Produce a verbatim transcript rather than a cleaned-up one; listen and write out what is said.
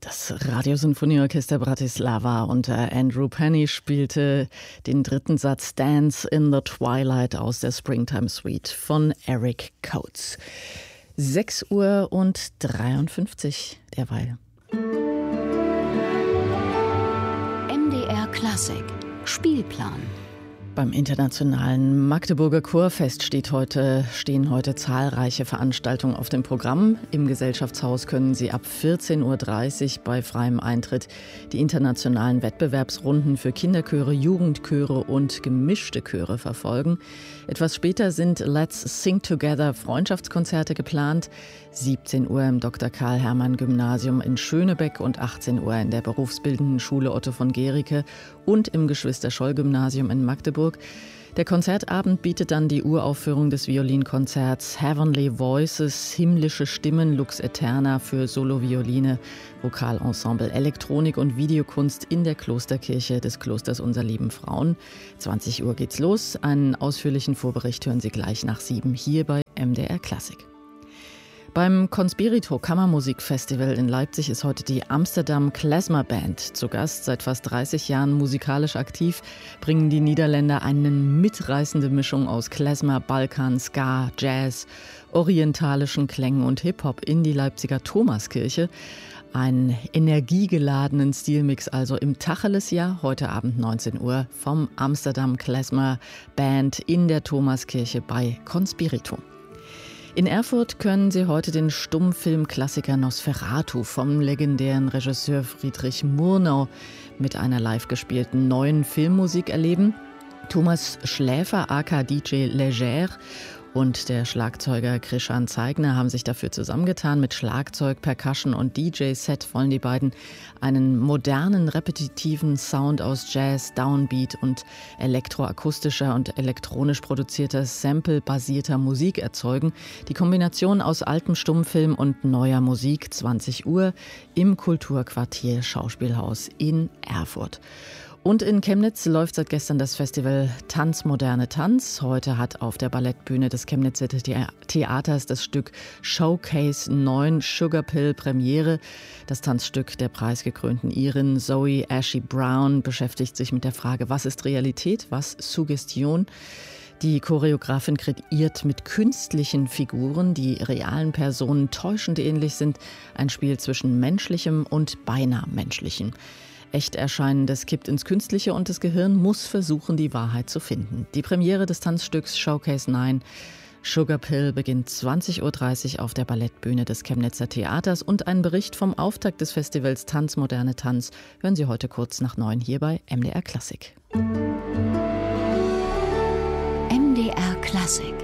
Das Radiosinfonieorchester Bratislava unter Andrew Penny spielte den dritten Satz Dance in the Twilight aus der Springtime Suite von Eric Coates. sechs Uhr und dreiundfünfzig derweil. M D R Klassik Spielplan. Beim internationalen Magdeburger Chorfest steht heute, stehen heute zahlreiche Veranstaltungen auf dem Programm. Im Gesellschaftshaus können Sie ab vierzehn Uhr dreißig bei freiem Eintritt die internationalen Wettbewerbsrunden für Kinderchöre, Jugendchöre und gemischte Chöre verfolgen. Etwas später sind Let's Sing Together Freundschaftskonzerte geplant. siebzehn Uhr im Doktor Karl Hermann Gymnasium in Schönebeck und achtzehn Uhr in der berufsbildenden Schule Otto von Guericke und im Geschwister-Scholl-Gymnasium in Magdeburg. Der Konzertabend bietet dann die Uraufführung des Violinkonzerts Heavenly Voices, himmlische Stimmen Lux Aeterna für Solovioline, Vokalensemble, Elektronik und Videokunst in der Klosterkirche des Klosters Unser Lieben Frauen. zwanzig Uhr geht's los. Einen ausführlichen Vorbericht hören Sie gleich nach sieben hier bei M D R Klassik. Beim Conspirito Kammermusikfestival in Leipzig ist heute die Amsterdam Klezmer Band zu Gast. Seit fast dreißig Jahren musikalisch aktiv bringen die Niederländer eine mitreißende Mischung aus Klezmer, Balkan, Ska, Jazz, orientalischen Klängen und Hip-Hop in die Leipziger Thomaskirche. Einen energiegeladenen Stilmix also im Tacheles-Jahr, heute Abend neunzehn Uhr vom Amsterdam Klezmer Band in der Thomaskirche bei Conspirito. In Erfurt können Sie heute den Stummfilmklassiker Nosferatu vom legendären Regisseur Friedrich Murnau mit einer live gespielten neuen Filmmusik erleben. Thomas Schläfer aka D J Leger und der Schlagzeuger Krishan Zeigner haben sich dafür zusammengetan. Mit Schlagzeug, Percussion und D J-Set wollen die beiden einen modernen, repetitiven Sound aus Jazz, Downbeat und elektroakustischer und elektronisch produzierter, sample-basierter Musik erzeugen. Die Kombination aus altem Stummfilm und neuer Musik, zwanzig Uhr im Kulturquartier Schauspielhaus in Erfurt. Und in Chemnitz läuft seit gestern das Festival Tanz Moderne Tanz. Heute hat auf der Ballettbühne des Chemnitzer Theaters das Stück Showcase neun Sugar Pill Premiere. Das Tanzstück der preisgekrönten Irin Zoe Ashley Brown beschäftigt sich mit der Frage, was ist Realität, was Suggestion? Die Choreografin kreiert mit künstlichen Figuren, die realen Personen täuschend ähnlich sind, ein Spiel zwischen Menschlichem und beinahe Menschlichem. Echt Erscheinendes kippt ins Künstliche und das Gehirn muss versuchen, die Wahrheit zu finden. Die Premiere des Tanzstücks Showcase neun Sugar Pill beginnt zwanzig Uhr dreißig auf der Ballettbühne des Chemnitzer Theaters und einen Bericht vom Auftakt des Festivals Tanz Moderne Tanz hören Sie heute kurz nach neun hier bei M D R Klassik. M D R Klassik